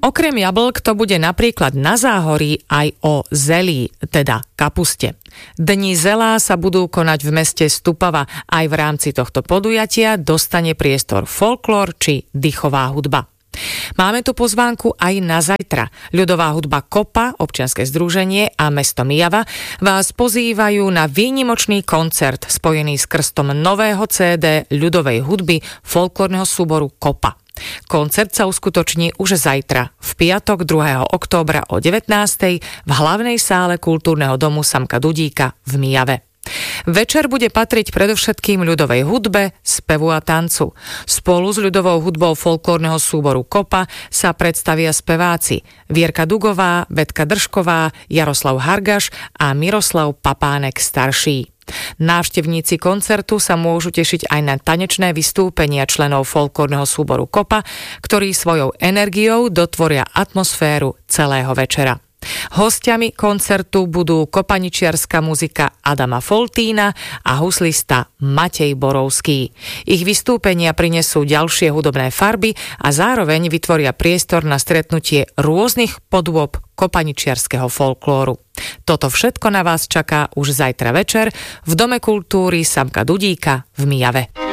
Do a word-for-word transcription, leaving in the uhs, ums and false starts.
Okrem jablk to bude napríklad na Záhorí aj o zelí, teda kapuste. Dni zelá sa budú konať v meste Stupava. Aj v rámci tohto podujatia dostane priestor folklór či dychová hudba. Máme tu pozvánku aj na zajtra. Ľudová hudba Kopa, občianske združenie a mesto Myjava vás pozývajú na výnimočný koncert spojený s krstom nového cé dé ľudovej hudby folklórneho súboru Kopa. Koncert sa uskutoční už zajtra, v piatok druhého októbra o devätnástej v hlavnej sále Kultúrneho domu Samka Dudíka v Myjave. Večer bude patriť predovšetkým ľudovej hudbe, spevu a tancu. Spolu s ľudovou hudbou folklórneho súboru Kopa sa predstavia speváci Vierka Dugová, Betka Držková, Jaroslav Hargaš a Miroslav Papánek starší. Návštevníci koncertu sa môžu tešiť aj na tanečné vystúpenia členov folklórneho súboru Kopa, ktorí svojou energiou dotvoria atmosféru celého večera. Hostiami koncertu budú kopaničiarska muzika Adama Foltína a huslista Matej Borovský. Ich vystúpenia prinesú ďalšie hudobné farby a zároveň vytvoria priestor na stretnutie rôznych podôb kopaničiarskeho folklóru. Toto všetko na vás čaká už zajtra večer v Dome kultúry Samka Dudíka v Myjave.